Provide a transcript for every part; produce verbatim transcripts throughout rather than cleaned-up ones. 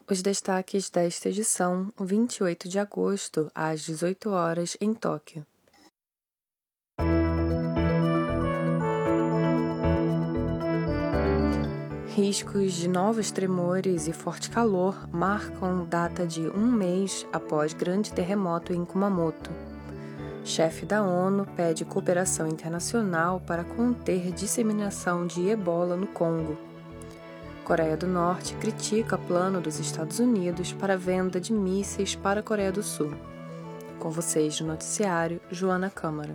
Os destaques desta edição, vinte e oito de agosto, às dezoito horas, em Tóquio. Riscos de novos tremores e forte calor marcam data de um mês após grande terremoto em Kumamoto. Chefe da ONU pede cooperação internacional para conter disseminação de ebola no Congo. Coreia do Norte critica plano dos Estados Unidos para venda de mísseis para a Coreia do Sul. Com vocês no noticiário, Joana Câmara.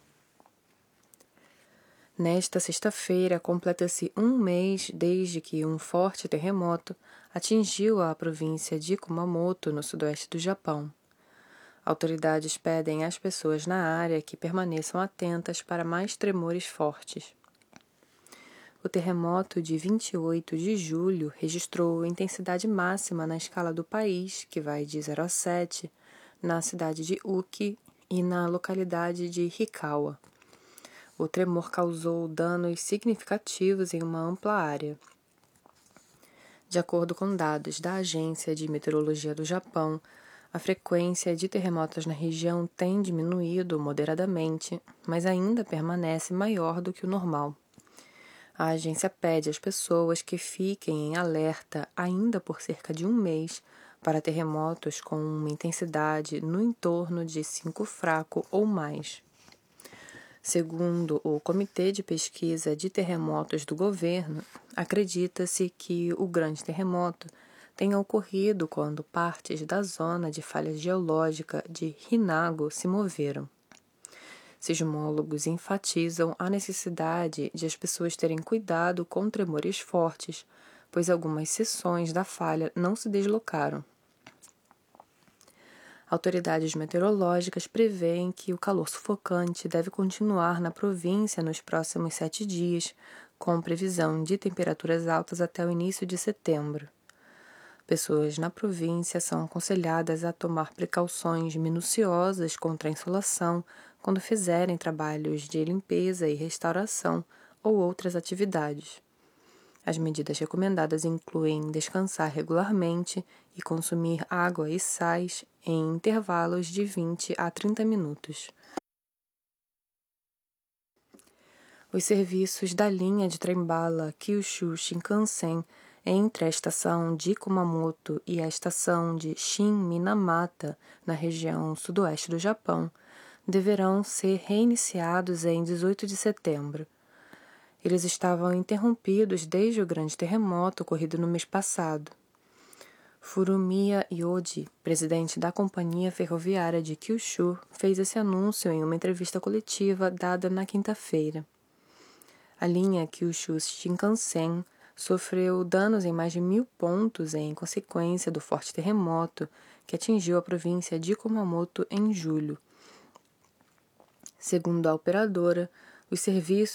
Nesta sexta-feira, completa-se um mês desde que um forte terremoto atingiu a província de Kumamoto, no sudoeste do Japão. Autoridades pedem às pessoas na área que permaneçam atentas para mais tremores fortes. O terremoto de vinte e oito de julho registrou intensidade máxima na escala do país, que vai de zero a sete, na cidade de Uki e na localidade de Hikawa. O tremor causou danos significativos em uma ampla área. De acordo com dados da Agência de Meteorologia do Japão, a frequência de terremotos na região tem diminuído moderadamente, mas ainda permanece maior do que o normal. A agência pede às pessoas que fiquem em alerta ainda por cerca de um mês para terremotos com uma intensidade no entorno de cinco fraco ou mais. Segundo o Comitê de Pesquisa de Terremotos do governo, acredita-se que o grande terremoto tenha ocorrido quando partes da zona de falha geológica de Hinago se moveram. Sismólogos enfatizam a necessidade de as pessoas terem cuidado com tremores fortes, pois algumas seções da falha não se deslocaram. Autoridades meteorológicas prevêem que o calor sufocante deve continuar na província nos próximos sete dias, com previsão de temperaturas altas até o início de setembro. Pessoas na província são aconselhadas a tomar precauções minuciosas contra a insolação quando fizerem trabalhos de limpeza e restauração ou outras atividades. As medidas recomendadas incluem descansar regularmente e consumir água e sais em intervalos de vinte a trinta minutos. Os serviços da linha de trem-bala Kyushu Shinkansen entre a estação de Kumamoto e a estação de Shin-Minamata, na região sudoeste do Japão, deverão ser reiniciados em dezoito de setembro. Eles estavam interrompidos desde o grande terremoto ocorrido no mês passado. Furumiya Yoji, presidente da companhia ferroviária de Kyushu, fez esse anúncio em uma entrevista coletiva dada na quinta-feira. A linha Kyushu Shinkansen sofreu danos em mais de mil pontos em consequência do forte terremoto que atingiu a província de Kumamoto em julho. Segundo a operadora, os serviços